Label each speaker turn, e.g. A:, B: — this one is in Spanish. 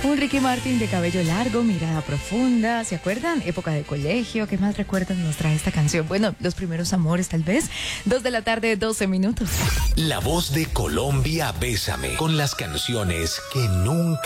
A: Un Ricky Martin de cabello largo, mirada profunda. ¿Se acuerdan? Época de colegio. ¿Qué más recuerdan? Nos trae esta canción. Bueno, los primeros amores, tal vez. 2:00 PM, 12 minutos.
B: La voz de Colombia, Bésame, con las canciones que nunca